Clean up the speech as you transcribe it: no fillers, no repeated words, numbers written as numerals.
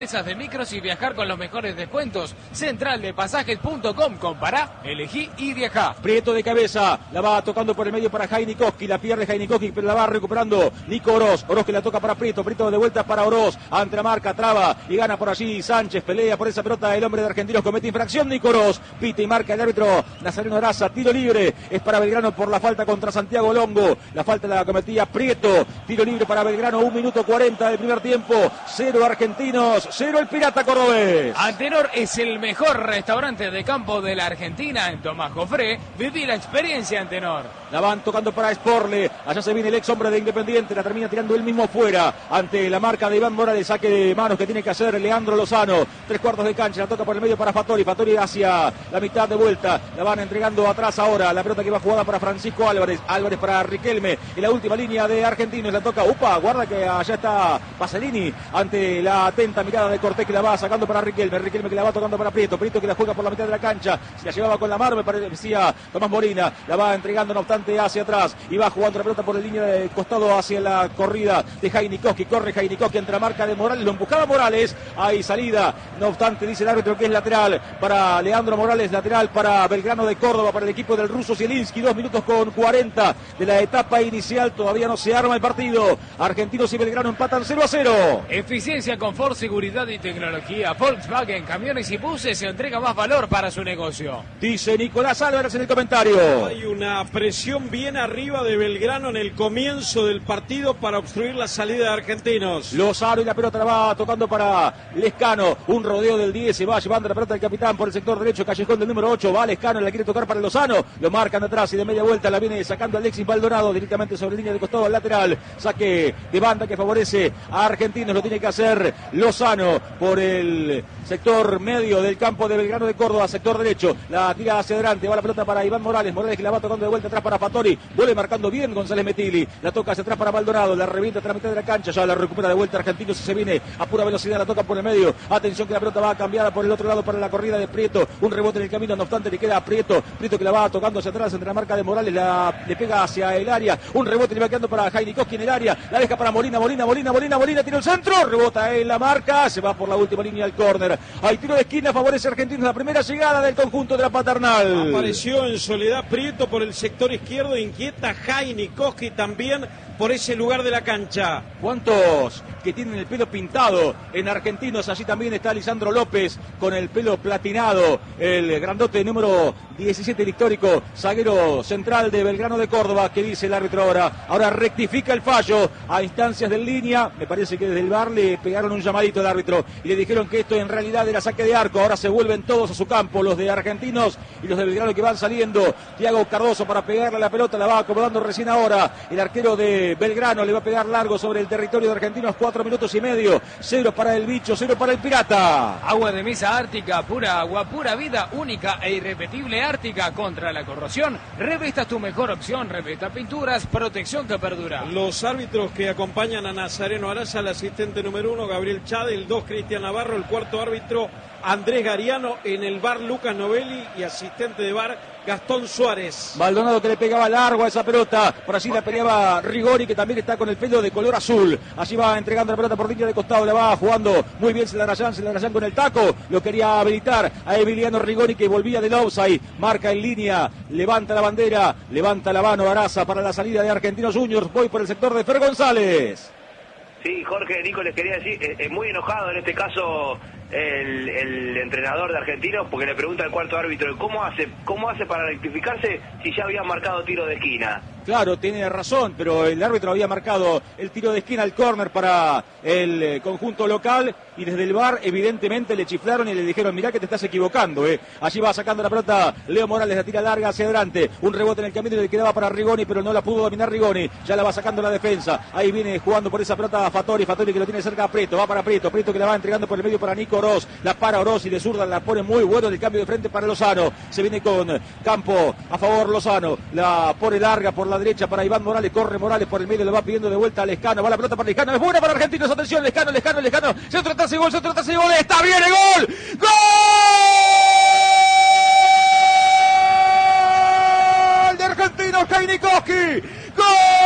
De micros y viajar con los mejores descuentos. Centraldepasajes.com. Compará, elegí y viajá. Prieto de cabeza, la va tocando por el medio para Jainikoski, la pierde Jainikoski, pero la va recuperando Nico Oroz. Oroz que la toca para Prieto, Prieto de vuelta para Oroz, ante la marca, traba y gana por allí Sánchez, pelea por esa pelota, el hombre de Argentinos comete infracción, Nico Oroz, pita y marca el árbitro Nazareno Araza, tiro libre, es para Belgrano por la falta contra Santiago Longo, la falta la cometía Prieto, tiro libre para Belgrano, 1 minuto 40 del primer tiempo, 0 Argentinos, 0 el Pirata Cordobés. Antenor es el mejor restaurante de campo de la Argentina. En Tomás Jofré, viví la experiencia Antenor. La van tocando para Sporle, allá se viene el ex hombre de Independiente, la termina tirando él mismo fuera, ante la marca de Iván Morales, saque de manos que tiene que hacer Leandro Lozano, 3/4 de cancha, la toca por el medio para Fattori, Fattori hacia la mitad de vuelta, la van entregando atrás ahora, la pelota que va jugada para Francisco Álvarez, Álvarez para Riquelme, en la última línea de Argentinos, la toca, guarda que allá está Pasolini, ante la atenta mirada de Cortés que la va sacando para Riquelme, Riquelme que la va tocando para Prieto, Prieto que la juega por la mitad de la cancha, se la llevaba con la mano, me parecía Tomás Molina, la va entregando no obstante hacia atrás, y va jugando la pelota por la línea de costado hacia la corrida de Jainikoski, corre Jainikoski entre la marca de Morales, lo empujaba Morales, hay salida, no obstante dice el árbitro que es lateral para Leandro Morales, lateral para Belgrano de Córdoba, para el equipo del ruso Zielinski, 2 minutos con 40 de la etapa inicial, todavía no se arma el partido, Argentinos y Belgrano empatan 0-0. Eficiencia, confort, seguridad y tecnología. Volkswagen, camiones y buses se entrega más valor para su negocio. Dice Nicolás Álvarez en el comentario. Hay una presión bien arriba de Belgrano en el comienzo del partido para obstruir la salida de Argentinos. Lozano y la pelota la va tocando para Lescano, un rodeo del 10, se va llevando la pelota del capitán por el sector derecho, callejón del número 8, va Lescano, la quiere tocar para Lozano, lo marcan atrás y de media vuelta la viene sacando Alexis Maldonado directamente sobre línea de costado al lateral, saque de banda que favorece a Argentinos, lo tiene que hacer Lozano por el sector medio del campo de Belgrano de Córdoba, sector derecho, la tira hacia adelante, va la pelota para Iván Morales, Morales que la va tocando de vuelta atrás para Fattori, vuelve marcando bien González Metilli, la toca hacia atrás para Maldonado, la revienta a la mitad de la cancha, ya la recupera de vuelta Argentinos y se viene a pura velocidad, la toca por el medio, atención que la pelota va cambiada por el otro lado para la corrida de Prieto, un rebote en el camino, no obstante le queda a Prieto, Prieto que la va tocando hacia atrás entre la marca de Morales, le pega hacia el área, un rebote le va quedando para Jainikoski en el área, la deja para Molina, tira el centro, rebota en la marca, se va por la última línea al córner, hay tiro de esquina, favorece a Argentinos, la primera llegada del conjunto de la Paternal. Apareció en soledad Prieto por el sector izquierdo, inquieta Jainikoski también por ese lugar de la cancha. ¿Cuántos que tienen el pelo pintado en Argentinos? Allí también está Lisandro López con el pelo platinado, el grandote número 17, el histórico zaguero central de Belgrano de Córdoba, que dice el árbitro ahora rectifica el fallo a instancias de línea, me parece que desde el VAR le pegaron un llamadito al árbitro y le dijeron que esto en realidad era saque de arco, ahora se vuelven todos a su campo, los de Argentinos y los de Belgrano que van saliendo, Thiago Cardoso para pegarle a la pelota, la va acomodando recién ahora, el arquero de Belgrano le va a pegar largo sobre el territorio de Argentinos, 4 minutos y medio, 0 para el bicho, 0 para el Pirata. Agua de mesa Ártica, pura agua, pura vida, única e irrepetible Ártica contra la corrosión. Revesta tu mejor opción, Revesta Pinturas, protección que perdura. Los árbitros que acompañan a Nazareno Araza, el asistente número 1, Gabriel Chade, el 2, Cristian Navarro, el cuarto árbitro, Andrés Gariano, en el VAR, Lucas Novelli y asistente de VAR, Gastón Suárez. Maldonado que le pegaba largo a esa pelota, por allí la peleaba Rigori, que también está con el pelo de color azul, allí va entregando la pelota por línea de costado, la va jugando muy bien Celarayán con el taco, lo quería habilitar a Emiliano Rigori que volvía del offside, marca en línea, levanta la bandera, levanta la mano Araza para la salida de Argentinos Juniors, voy por el sector de Fer González. Sí, Jorge, Nico, les quería decir, muy enojado en este caso el entrenador de Argentinos, porque le pregunta al cuarto árbitro, ¿cómo hace para rectificarse si ya había marcado tiro de esquina? Claro, tiene razón, pero el árbitro había marcado el tiro de esquina al córner para el conjunto local y desde el VAR evidentemente le chiflaron y le dijeron, mirá que te estás equivocando. Allí va sacando la pelota Leo Morales, la tira larga hacia adelante, un rebote en el camino y le quedaba para Rigoni, pero no la pudo dominar Rigoni, ya la va sacando la defensa, ahí viene jugando por esa pelota Fattori que lo tiene cerca a Prieto, va para Prieto que la va entregando por el medio para Nico Oroz, la para Oroz y de zurda la pone muy bueno el cambio de frente para Lozano, se viene con campo a favor Lozano, la pone larga por la derecha para Iván Morales, corre Morales por el medio, le va pidiendo de vuelta a Lescano, va la pelota para Lescano, es buena para Argentinos, atención, Lescano, centro atrás y gol, está bien el gol, ¡gol de Argentinos, Jainikoski! ¡Gol!